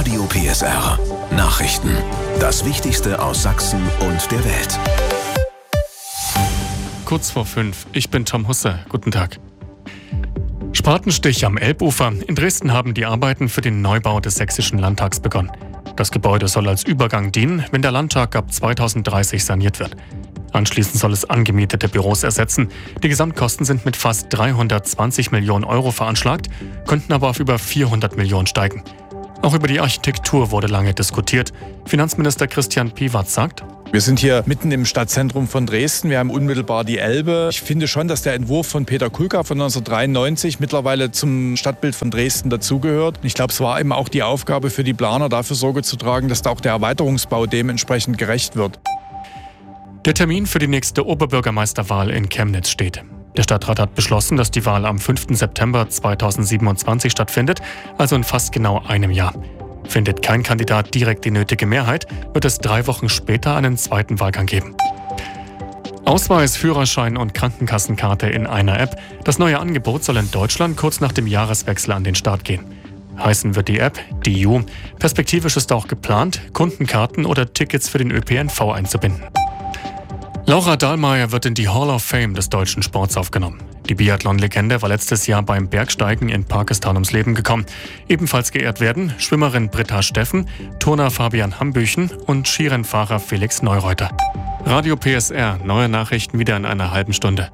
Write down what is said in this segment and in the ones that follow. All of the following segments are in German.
Radio PSR. Nachrichten. Das Wichtigste aus Sachsen und der Welt. Kurz vor 5. Ich bin Tom Husse. Guten Tag. Spatenstich am Elbufer. In Dresden haben die Arbeiten für den Neubau des Sächsischen Landtags begonnen. Das Gebäude soll als Übergang dienen, wenn der Landtag ab 2030 saniert wird. Anschließend soll es angemietete Büros ersetzen. Die Gesamtkosten sind mit fast 320 Millionen Euro veranschlagt, könnten aber auf über 400 Millionen steigen. Auch über die Architektur wurde lange diskutiert. Finanzminister Christian Piwatz sagt: Wir sind hier mitten im Stadtzentrum von Dresden. Wir haben unmittelbar die Elbe. Ich finde schon, dass der Entwurf von Peter Kulka von 1993 mittlerweile zum Stadtbild von Dresden dazugehört. Ich glaube, es war eben auch die Aufgabe für die Planer, dafür Sorge zu tragen, dass da auch der Erweiterungsbau dementsprechend gerecht wird. Der Termin für die nächste Oberbürgermeisterwahl in Chemnitz steht. Der Stadtrat hat beschlossen, dass die Wahl am 5. September 2027 stattfindet, also in fast genau einem Jahr. Findet kein Kandidat direkt die nötige Mehrheit, wird es 3 Wochen später einen zweiten Wahlgang geben. Ausweis, Führerschein und Krankenkassenkarte in einer App. Das neue Angebot soll in Deutschland kurz nach dem Jahreswechsel an den Start gehen. Heißen wird die App DIU. Perspektivisch ist auch geplant, Kundenkarten oder Tickets für den ÖPNV einzubinden. Laura Dahlmeier wird in die Hall of Fame des deutschen Sports aufgenommen. Die Biathlon-Legende war letztes Jahr beim Bergsteigen in Pakistan ums Leben gekommen. Ebenfalls geehrt werden Schwimmerin Britta Steffen, Turner Fabian Hambüchen und Skirennfahrer Felix Neureuter. Radio PSR, neue Nachrichten wieder in einer halben Stunde.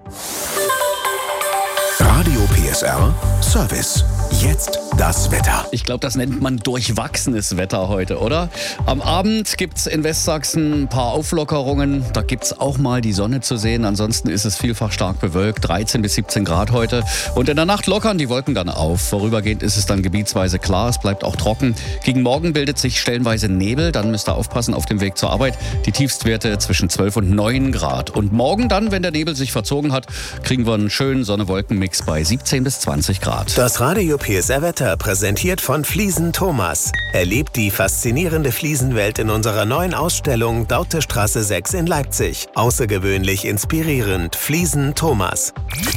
Radio PSR Service. Jetzt das Wetter. Ich glaube, das nennt man durchwachsenes Wetter heute, oder? Am Abend gibt es in Westsachsen ein paar Auflockerungen. Da gibt es auch mal die Sonne zu sehen. Ansonsten ist es vielfach stark bewölkt. 13 bis 17 Grad heute. Und in der Nacht lockern die Wolken dann auf. Vorübergehend ist es dann gebietsweise klar. Es bleibt auch trocken. Gegen Morgen bildet sich stellenweise Nebel. Dann müsst ihr aufpassen auf dem Weg zur Arbeit. Die Tiefstwerte zwischen 12 und 9 Grad. Und morgen dann, wenn der Nebel sich verzogen hat, kriegen wir einen schönen Sonne-Wolken-Mix bei 17 bis 20 Grad. Das Radio PSR-Wetter präsentiert von Fliesen Thomas. Erlebt die faszinierende Fliesenwelt in unserer neuen Ausstellung Dautestraße 6 in Leipzig. Außergewöhnlich inspirierend. Fliesen Thomas.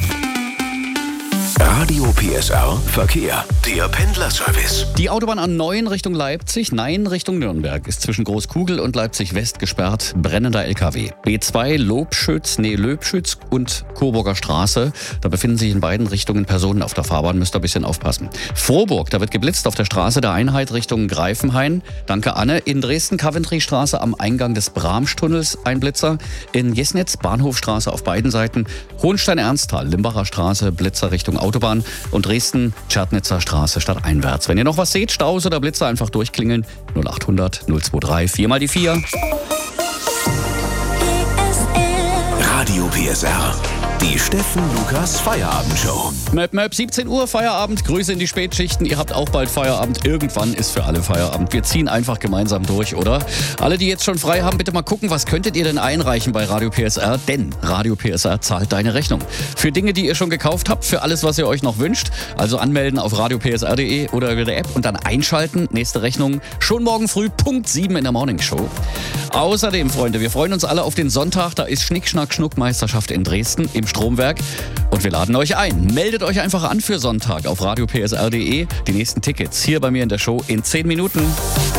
Radio PSR Verkehr. Der Pendlerservice. Die Autobahn A9 Richtung Leipzig, nein Richtung Nürnberg, ist zwischen Großkugel und Leipzig West gesperrt. Brennender LKW. B2 Löbschütz und Coburger Straße. Da befinden sich in beiden Richtungen Personen auf der Fahrbahn. Müsst ihr ein bisschen aufpassen. Frohburg, da wird geblitzt auf der Straße der Einheit Richtung Greifenhain. Danke, Anne. In Dresden Coventry-Straße am Eingang des Bramstunnels ein Blitzer. In Jesnitz Bahnhofstraße auf beiden Seiten. Hohenstein-Ernsthal, Limbacher Straße, Blitzer Richtung Autobahn. Und Dresden Tschernitzer Straße stadteinwärts. Wenn ihr noch was seht, Staus oder Blitzer, einfach durchklingeln. 0800 023 4 mal die 4. Radio PSR. Die Steffen Lukas Feierabendshow. Möp, 17 Uhr Feierabend. Grüße in die Spätschichten. Ihr habt auch bald Feierabend. Irgendwann ist für alle Feierabend. Wir ziehen einfach gemeinsam durch, oder? Alle, die jetzt schon frei haben, bitte mal gucken, was könntet ihr denn einreichen bei Radio PSR? Denn Radio PSR zahlt deine Rechnung. Für Dinge, die ihr schon gekauft habt, für alles, was ihr euch noch wünscht. Also anmelden auf radiopsr.de oder über der App und dann einschalten. Nächste Rechnung schon morgen früh, Punkt 7 in der Morningshow. Außerdem, Freunde, wir freuen uns alle auf den Sonntag. Da ist Schnick, Schnack, Schnuck Meisterschaft in Dresden im Stromwerk. Und wir laden euch ein. Meldet euch einfach an für Sonntag auf radiopsr.de. Die nächsten Tickets hier bei mir in der Show in 10 Minuten.